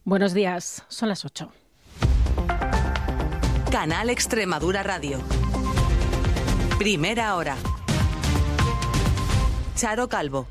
Buenos días, son las 8. Canal Extremadura Radio. Primera hora. Charo Calvo.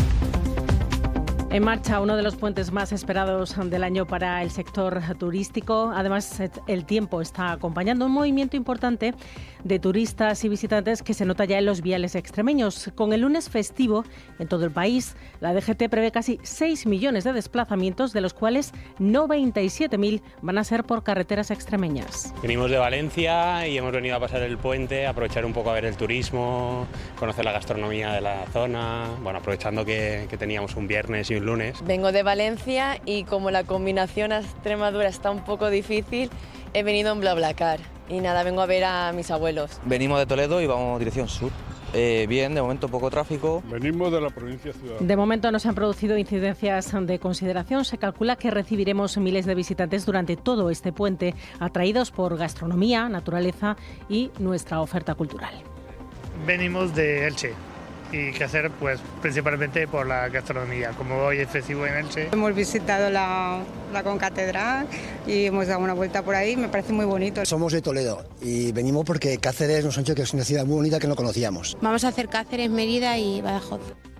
En marcha uno de los puentes más esperados del año para el sector turístico. Además, el tiempo está acompañando un movimiento importante de turistas y visitantes que se nota ya en los viales extremeños. Con el lunes festivo en todo el país, la DGT prevé casi 6 millones de desplazamientos, de los cuales 97.000 van a ser por carreteras extremeñas. Venimos de Valencia y hemos venido a pasar el puente, a aprovechar un poco a ver el turismo, conocer la gastronomía de la zona, aprovechando que teníamos un viernes y un lunes. Vengo de Valencia y como la combinación a Extremadura está un poco difícil, he venido en BlaBlaCar y nada, vengo a ver a mis abuelos. Venimos de Toledo y vamos dirección sur. Bien, de momento poco tráfico. Venimos de la provincia de Ciudad. De momento no se han producido incidencias de consideración. Se calcula que recibiremos miles de visitantes durante todo este puente, atraídos por gastronomía, naturaleza y nuestra oferta cultural. Venimos de Elche y que hacer pues principalmente por la gastronomía. Como hoy es festivo en Elche. Hemos visitado la concatedral y hemos dado una vuelta por ahí, me parece muy bonito. Somos de Toledo y venimos porque Cáceres nos han dicho que es una ciudad muy bonita que no conocíamos. Vamos a hacer Cáceres, Mérida y Badajoz.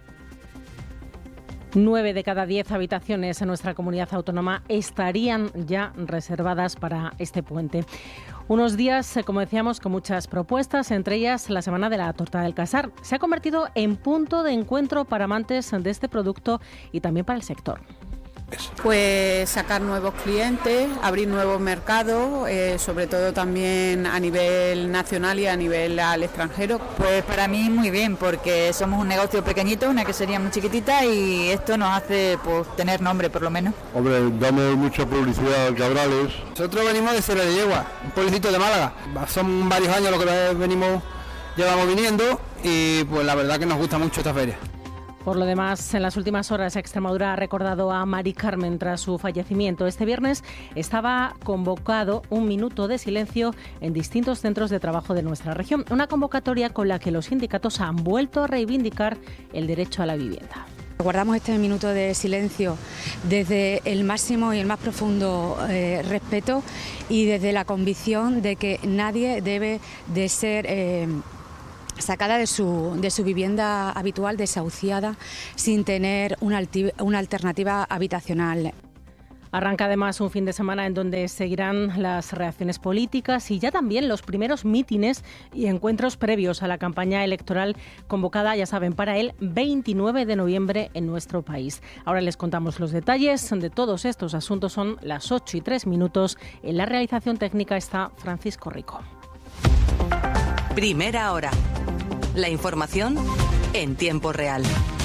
9 de cada 10 habitaciones en nuestra comunidad autónoma estarían ya reservadas para este puente. Unos días, como decíamos, con muchas propuestas, entre ellas la Semana de la Torta del Casar. Se ha convertido en punto de encuentro para amantes de este producto y también para el sector. Pues sacar nuevos clientes, abrir nuevos mercados, sobre todo también a nivel nacional y a nivel al extranjero. Pues para mí muy bien, porque somos un negocio pequeñito, una quesería muy chiquitita y esto nos hace tener nombre por lo menos. Hombre, damos mucha publicidad al Cabrales. Nosotros venimos de Cerro de Yegua, un pueblecito de Málaga. Son varios años lo que llevamos viniendo y pues la verdad que nos gusta mucho esta feria. Por lo demás, en las últimas horas, Extremadura ha recordado a Mari Carmen tras su fallecimiento. Este viernes estaba convocado un minuto de silencio en distintos centros de trabajo de nuestra región. Una convocatoria con la que los sindicatos han vuelto a reivindicar el derecho a la vivienda. Guardamos este minuto de silencio desde el máximo y el más profundo respeto y desde la convicción de que nadie debe de ser sacada de su vivienda habitual, desahuciada, sin tener una alternativa habitacional. Arranca además un fin de semana en donde seguirán las reacciones políticas y ya también los primeros mítines y encuentros previos a la campaña electoral convocada, ya saben, para el 29 de noviembre en nuestro país. Ahora les contamos los detalles de todos estos asuntos. Son las 8:03. En la realización técnica está Francisco Rico. Primera hora. La información en tiempo real.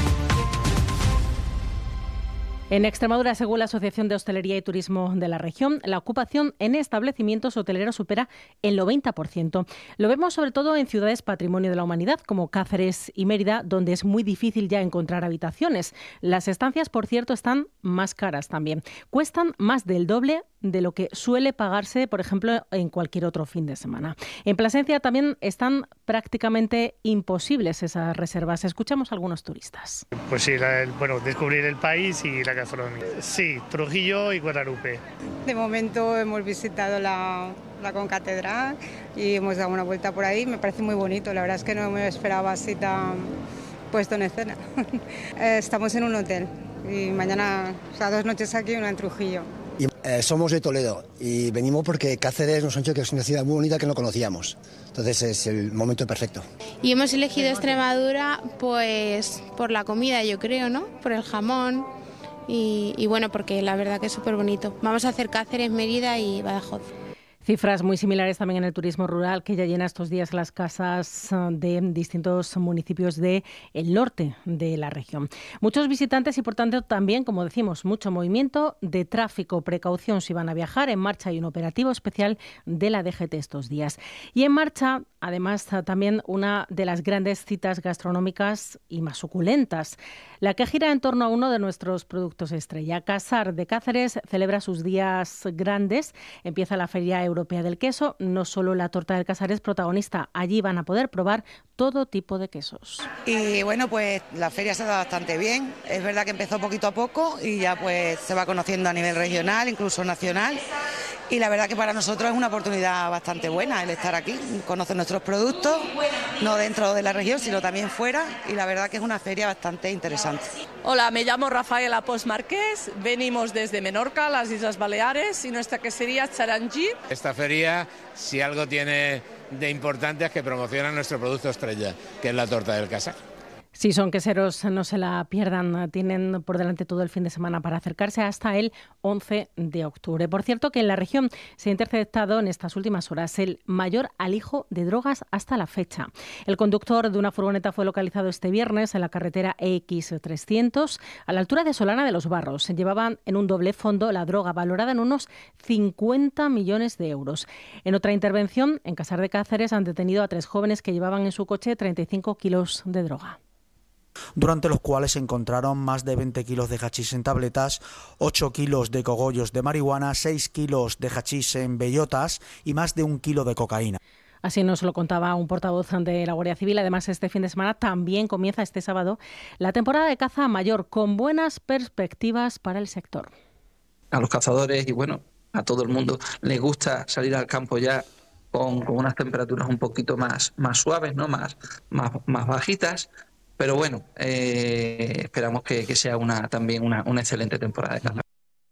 En Extremadura, según la Asociación de Hostelería y Turismo de la región, la ocupación en establecimientos hoteleros supera el 90%. Lo vemos sobre todo en ciudades patrimonio de la humanidad, como Cáceres y Mérida, donde es muy difícil ya encontrar habitaciones. Las estancias, por cierto, están más caras también. Cuestan más del doble de lo que suele pagarse, por ejemplo, en cualquier otro fin de semana. En Plasencia también están prácticamente imposibles esas reservas. Escuchamos a algunos turistas. Pues sí, descubrir el país y la gastronomía. Sí, Trujillo y Guadalupe. De momento hemos visitado la concatedral y hemos dado una vuelta por ahí. Me parece muy bonito, la verdad es que no me esperaba así tan puesto en escena. Estamos en un hotel y mañana, 2 noches aquí y una en Trujillo. Somos de Toledo y venimos porque Cáceres nos han dicho que es una ciudad muy bonita que no conocíamos. Entonces es el momento perfecto. Y hemos elegido Extremadura pues por la comida, yo creo, ¿no? Por el jamón y bueno, porque la verdad que es súper bonito. Vamos a hacer Cáceres, Mérida y Badajoz. Cifras muy similares también en el turismo rural, que ya llena estos días las casas de distintos municipios del norte de la región. Muchos visitantes y, por tanto, también, como decimos, mucho movimiento de tráfico. Precaución si van a viajar. En marcha hay un operativo especial de la DGT estos días. Y en marcha, además, también una de las grandes citas gastronómicas y más suculentas, la que gira en torno a uno de nuestros productos estrella. Casar de Cáceres celebra sus días grandes. Empieza la Feria Europea Europea del Queso. No solo la torta del Casar es protagonista, allí van a poder probar todo tipo de quesos. Y bueno, pues la feria se da bastante bien. Es verdad que empezó poquito a poco y ya pues se va conociendo a nivel regional, incluso nacional. Y la verdad que para nosotros es una oportunidad bastante buena el estar aquí, conocer nuestros productos, no dentro de la región, sino también fuera, y la verdad que es una feria bastante interesante. Hola, me llamo Rafaela Pons Marqués, venimos desde Menorca, las Islas Baleares, y nuestra quesería Charangi. Esta feria, si algo tiene de importante, es que promociona nuestro producto estrella, que es la torta del Casar. Si son queseros, no se la pierdan. Tienen por delante todo el fin de semana para acercarse hasta el 11 de octubre. Por cierto, que en la región se ha interceptado en estas últimas horas el mayor alijo de drogas hasta la fecha. El conductor de una furgoneta fue localizado este viernes en la carretera EX300, a la altura de Solana de los Barros. Llevaban en un doble fondo la droga valorada en unos 50 millones de euros. En otra intervención, en Casar de Cáceres, han detenido a 3 jóvenes que llevaban en su coche 35 kilos de droga. Durante los cuales se encontraron más de 20 kilos de hachís en tabletas, 8 kilos de cogollos de marihuana, 6 kilos de hachís en bellotas y más de 1 kilo de cocaína. Así nos lo contaba un portavoz de la Guardia Civil. Además, este fin de semana también comienza este sábado la temporada de caza mayor, con buenas perspectivas para el sector. A los cazadores y bueno, a todo el mundo les gusta salir al campo ya con unas temperaturas un poquito más suaves, ¿no? más bajitas. Pero bueno, esperamos que sea también una excelente temporada de caza.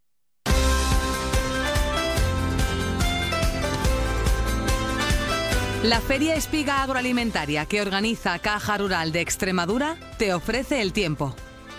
La Feria Espiga Agroalimentaria que organiza Caja Rural de Extremadura te ofrece el tiempo.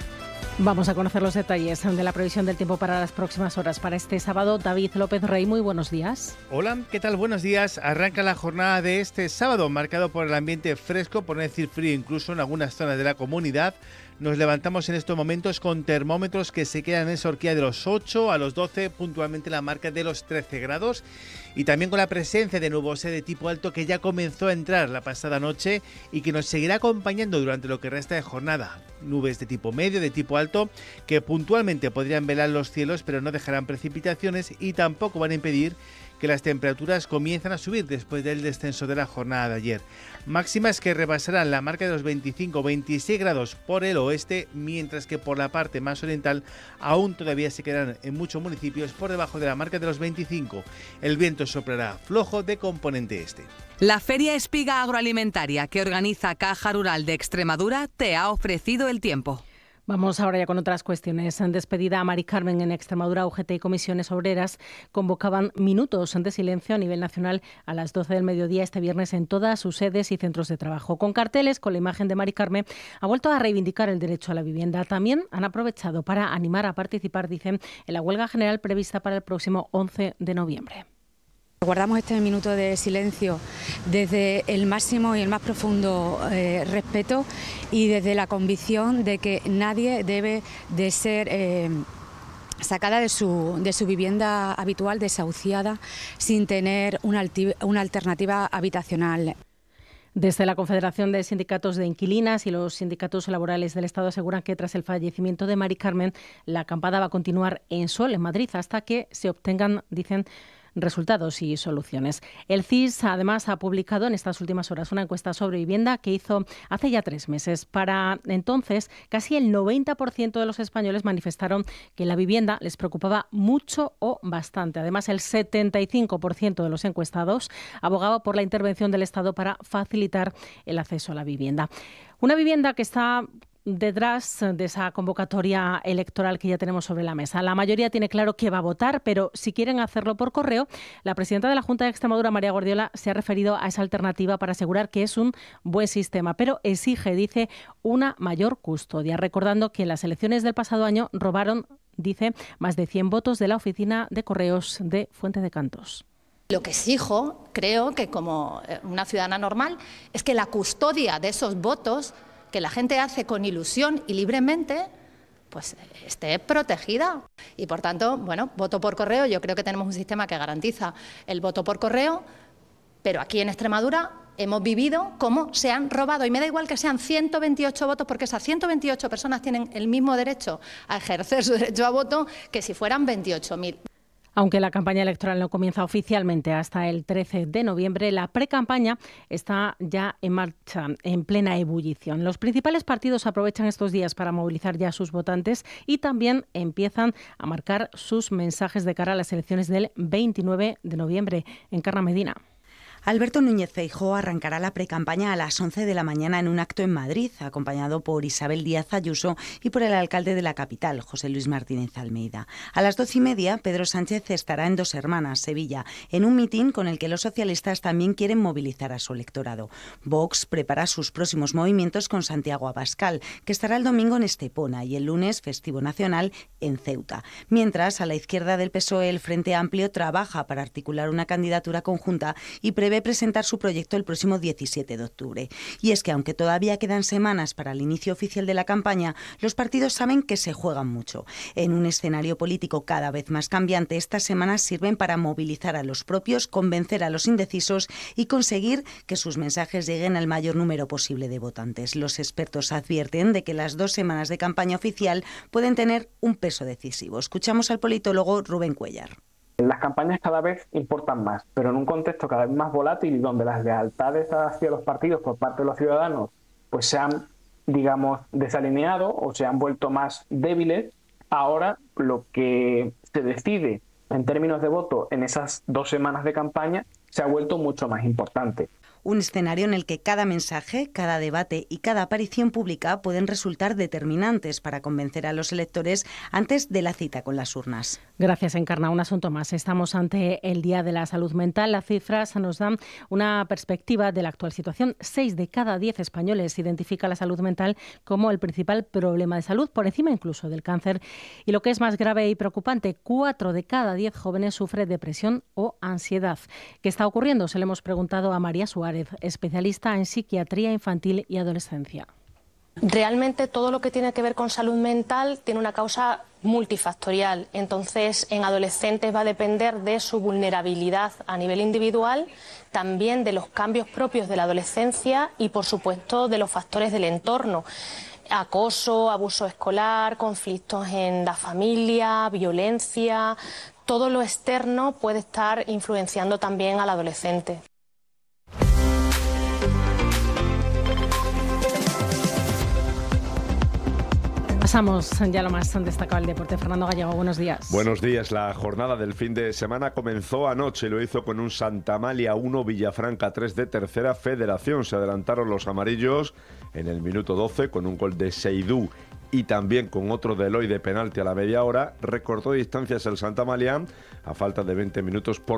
Vamos a conocer los detalles de la previsión del tiempo para las próximas horas. Para este sábado, David López Rey, muy buenos días. Hola, ¿qué tal? Buenos días. Arranca la jornada de este sábado, marcado por el ambiente fresco, por no decir frío incluso en algunas zonas de la comunidad. Nos levantamos en estos momentos con termómetros que se quedan en esa horquilla de los 8 a los 12, puntualmente la marca de los 13 grados. Y también con la presencia de nubosidad de tipo alto que ya comenzó a entrar la pasada noche y que nos seguirá acompañando durante lo que resta de jornada. Nubes de tipo medio, de tipo alto, que puntualmente podrían velar los cielos, pero no dejarán precipitaciones y tampoco van a impedir que las temperaturas comiencen a subir después del descenso de la jornada de ayer. Máximas que rebasarán la marca de los 25-26 grados por el oeste, mientras que por la parte más oriental aún todavía se quedarán en muchos municipios por debajo de la marca de los 25. El viento soplará flojo de componente este. La Feria Espiga Agroalimentaria que organiza Caja Rural de Extremadura te ha ofrecido el tiempo. Vamos ahora ya con otras cuestiones. En despedida a Mari Carmen en Extremadura, UGT y comisiones obreras convocaban minutos de silencio a nivel nacional a las 12 del mediodía este viernes en todas sus sedes y centros de trabajo. Con carteles con la imagen de Mari Carmen ha vuelto a reivindicar el derecho a la vivienda. También han aprovechado para animar a participar, dicen, en la huelga general prevista para el próximo 11 de noviembre. Guardamos este minuto de silencio desde el máximo y el más profundo respeto y desde la convicción de que nadie debe de ser sacada de su vivienda habitual, desahuciada, sin tener una alternativa habitacional. Desde la Confederación de Sindicatos de Inquilinas y los sindicatos laborales del Estado aseguran que tras el fallecimiento de Mari Carmen, la acampada va a continuar en Sol, en Madrid, hasta que se obtengan, dicen, resultados y soluciones. El CIS, además, ha publicado en estas últimas horas una encuesta sobre vivienda que hizo hace ya 3 meses. Para entonces, casi el 90% de los españoles manifestaron que la vivienda les preocupaba mucho o bastante. Además, el 75% de los encuestados abogaba por la intervención del Estado para facilitar el acceso a la vivienda. Una vivienda que está detrás de esa convocatoria electoral que ya tenemos sobre la mesa. La mayoría tiene claro que va a votar, pero si quieren hacerlo por correo, la presidenta de la Junta de Extremadura, María Guardiola, se ha referido a esa alternativa para asegurar que es un buen sistema, pero exige, dice, una mayor custodia, recordando que en las elecciones del pasado año robaron, dice, más de 100 votos de la oficina de correos de Fuente de Cantos. Lo que exijo, creo que como una ciudadana normal, es que la custodia de esos votos que la gente hace con ilusión y libremente, pues esté protegida. Y por tanto, bueno, voto por correo, yo creo que tenemos un sistema que garantiza el voto por correo, pero aquí en Extremadura hemos vivido cómo se han robado, y me da igual que sean 128 votos, porque esas 128 personas tienen el mismo derecho a ejercer su derecho a voto que si fueran 28.000. Aunque la campaña electoral no comienza oficialmente hasta el 13 de noviembre, la precampaña está ya en marcha, en plena ebullición. Los principales partidos aprovechan estos días para movilizar ya a sus votantes y también empiezan a marcar sus mensajes de cara a las elecciones del 29 de noviembre. Encarna Medina. Alberto Núñez Feijóo arrancará la precampaña a las 11 de la mañana en un acto en Madrid, acompañado por Isabel Díaz Ayuso y por el alcalde de la capital, José Luis Martínez Almeida. A las 12:30, Pedro Sánchez estará en Dos Hermanas, Sevilla, en un mitin con el que los socialistas también quieren movilizar a su electorado. Vox prepara sus próximos movimientos con Santiago Abascal, que estará el domingo en Estepona y el lunes, festivo nacional, en Ceuta. Mientras, a la izquierda del PSOE, el Frente Amplio trabaja para articular una candidatura conjunta y prevé presentar su proyecto el próximo 17 de octubre. Y es que aunque todavía quedan semanas para el inicio oficial de la campaña, los partidos saben que se juegan mucho. En un escenario político cada vez más cambiante, estas semanas sirven para movilizar a los propios, convencer a los indecisos y conseguir que sus mensajes lleguen al mayor número posible de votantes. Los expertos advierten de que las 2 semanas de campaña oficial pueden tener un peso decisivo. Escuchamos al politólogo Rubén Cuellar. Las campañas cada vez importan más, pero en un contexto cada vez más volátil y donde las lealtades hacia los partidos por parte de los ciudadanos pues se han, digamos, desalineado o se han vuelto más débiles, ahora lo que se decide en términos de voto en esas 2 semanas de campaña se ha vuelto mucho más importante. Un escenario en el que cada mensaje, cada debate y cada aparición pública pueden resultar determinantes para convencer a los electores antes de la cita con las urnas. Gracias, Encarna. Un asunto más. Estamos ante el Día de la Salud Mental. Las cifras nos dan una perspectiva de la actual situación. 6 de cada 10 españoles identifica la salud mental como el principal problema de salud, por encima incluso del cáncer. Y lo que es más grave y preocupante, 4 de cada 10 jóvenes sufre depresión o ansiedad. ¿Qué está ocurriendo? Se lo hemos preguntado a María Suárez, especialista en psiquiatría infantil y adolescencia. Realmente todo lo que tiene que ver con salud mental tiene una causa multifactorial. Entonces, en adolescentes va a depender de su vulnerabilidad a nivel individual, también de los cambios propios de la adolescencia y, por supuesto, de los factores del entorno. Acoso, abuso escolar, conflictos en la familia, violencia. Todo lo externo puede estar influenciando también al adolescente. Pasamos ya lo más destacado del deporte. Fernando Gallego, buenos días. Buenos días. La jornada del fin de semana comenzó anoche. Lo hizo con un Santamalia 1, Villafranca 3 de Tercera Federación. Se adelantaron los amarillos en el minuto 12 con un gol de Seidú y también con otro de Eloy de penalti a la media hora. Recortó distancias el Santamalia a falta de 20 minutos por